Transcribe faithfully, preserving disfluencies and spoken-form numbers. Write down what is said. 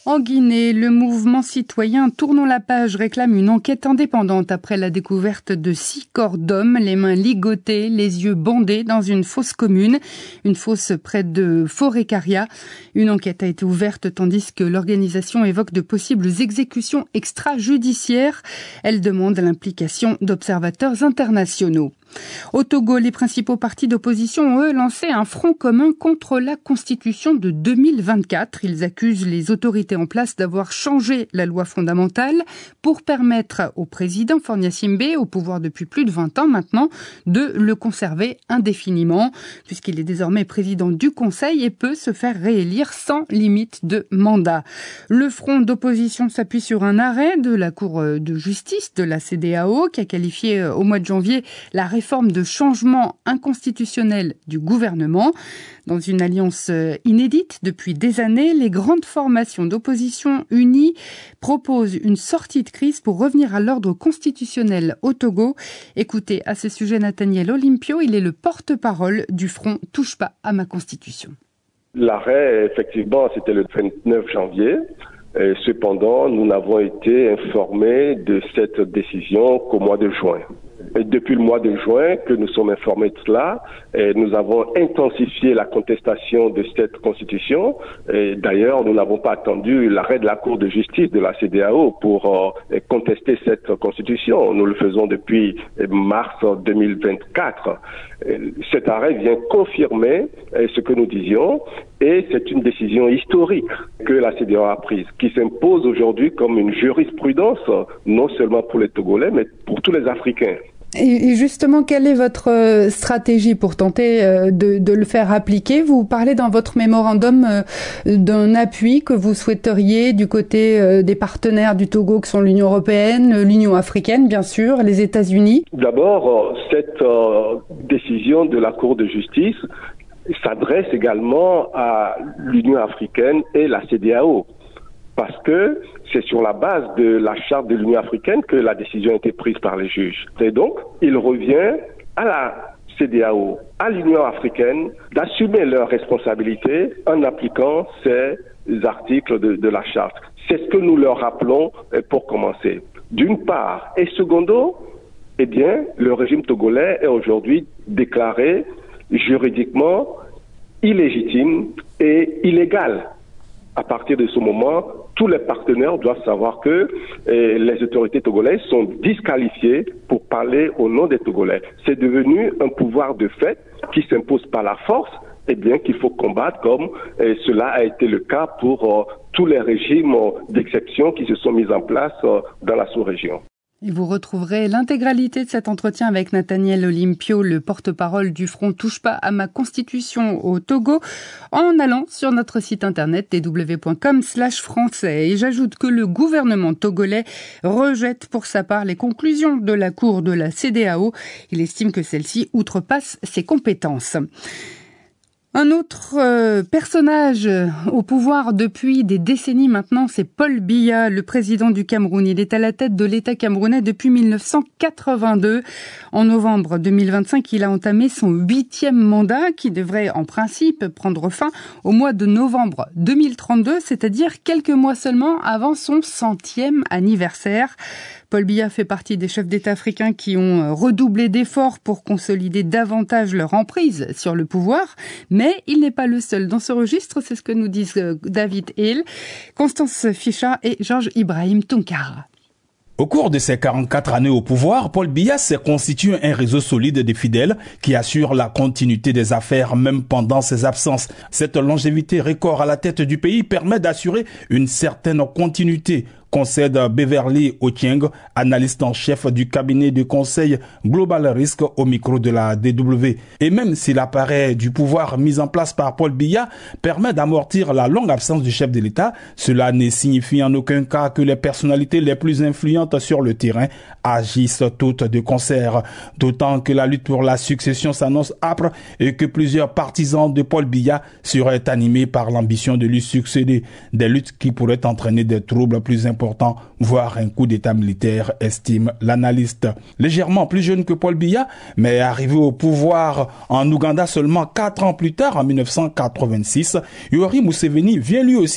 En Guinée, le mouvement citoyen Tournons la page réclame une enquête indépendante après la découverte de six corps d'hommes, les mains ligotées, les yeux bandés dans une fosse commune, une fosse près de Forêt-Caria. Une enquête a été ouverte tandis que l'organisation évoque de possibles exécutions extrajudiciaires. Elle demande l'implication d'observateurs internationaux. Au Togo, les principaux partis d'opposition ont, eux, lancé un front commun contre la Constitution de deux mille vingt-quatre. Ils accusent les autorités en place d'avoir changé la loi fondamentale pour permettre au président Faure Gnassingbé, au pouvoir depuis plus de vingt ans maintenant, de le conserver indéfiniment, puisqu'il est désormais président du Conseil et peut se faire réélire sans limite de mandat. Le front d'opposition s'appuie sur un arrêt de la Cour de justice de la C E D E A O qui a qualifié au mois de janvier la réforme de changement inconstitutionnel du gouvernement. Dans une alliance inédite depuis des années, les grandes formations d'opposition unies proposent une sortie de crise pour revenir à l'ordre constitutionnel au Togo. Écoutez à ce sujet Nathaniel Olympio, il est le porte-parole du front Touche pas à ma constitution. L'arrêt, effectivement, c'était le vingt-neuf janvier. Et cependant, nous n'avons été informés de cette décision qu'au mois de juin. Et depuis le mois de juin que nous sommes informés de cela, et nous avons intensifié la contestation de cette constitution. Et d'ailleurs, nous n'avons pas attendu l'arrêt de la Cour de justice de la C E D E A O pour euh, contester cette constitution. Nous le faisons depuis mars deux mille vingt-quatre. Et cet arrêt vient confirmer euh, ce que nous disions et c'est une décision historique que la C E D E A O a prise, qui s'impose aujourd'hui comme une jurisprudence, non seulement pour les Togolais, mais pour tous les Africains. Et justement, quelle est votre stratégie pour tenter de, de le faire appliquer? Vous parlez dans votre mémorandum d'un appui que vous souhaiteriez du côté des partenaires du Togo, que sont l'Union européenne, l'Union africaine, bien sûr, les États-Unis. D'abord, cette euh, décision de la Cour de justice s'adresse également à l'Union africaine et la C E D E A O. Parce que c'est sur la base de la charte de l'Union africaine que la décision a été prise par les juges. Et donc, il revient à la C E D E A O, à l'Union africaine, d'assumer leurs responsabilités en appliquant ces articles de, de la charte. C'est ce que nous leur rappelons pour commencer. D'une part. Et secondo, eh bien, le régime togolais est aujourd'hui déclaré juridiquement illégitime et illégal. À partir de ce moment, tous les partenaires doivent savoir que eh, les autorités togolaises sont disqualifiées pour parler au nom des Togolais. C'est devenu un pouvoir de fait qui s'impose par la force, et bien qu'il faut combattre comme eh, cela a été le cas pour euh, tous les régimes euh, d'exception qui se sont mis en place euh, dans la sous-région. Et vous retrouverez l'intégralité de cet entretien avec Nathaniel Olympio, le porte-parole du Front Touche pas à ma constitution au Togo, en allant sur notre site internet w w w point com slash français. Et j'ajoute que le gouvernement togolais rejette pour sa part les conclusions de la Cour de la C E D E A O. Il estime que celle-ci outrepasse ses compétences. Un autre euh, personnage au pouvoir depuis des décennies maintenant, c'est Paul Biya, le président du Cameroun. Il est à la tête de l'État camerounais depuis mille neuf cent quatre-vingt-deux. En novembre deux mille vingt-cinq, il a entamé son huitième mandat qui devrait en principe prendre fin au mois de novembre deux mille trente-deux, c'est-à-dire quelques mois seulement avant son centième anniversaire. Paul Biya fait partie des chefs d'État africains qui ont redoublé d'efforts pour consolider davantage leur emprise sur le pouvoir. Mais il n'est pas le seul dans ce registre, c'est ce que nous disent David Hill, Constance Fischer et Georges Ibrahim Tounkara. Au cours de ses quarante-quatre années au pouvoir, Paul Biya s'est constitué un réseau solide de fidèles qui assure la continuité des affaires même pendant ses absences. Cette longévité record à la tête du pays permet d'assurer une certaine continuité, concède Beverly Ochieng, analyste en chef du cabinet de conseil Global Risk au micro de la D W. Et même si l'appareil du pouvoir mis en place par Paul Biya permet d'amortir la longue absence du chef de l'État, cela ne signifie en aucun cas que les personnalités les plus influentes sur le terrain agissent toutes de concert. D'autant que la lutte pour la succession s'annonce âpre et que plusieurs partisans de Paul Biya seraient animés par l'ambition de lui succéder. Des luttes qui pourraient entraîner des troubles plus importants, voire un coup d'état militaire, estime l'analyste. Légèrement plus jeune que Paul Biya, mais arrivé au pouvoir en Ouganda seulement quatre ans plus tard, en mille neuf cent quatre-vingt-six, Yoweri Museveni vient lui aussi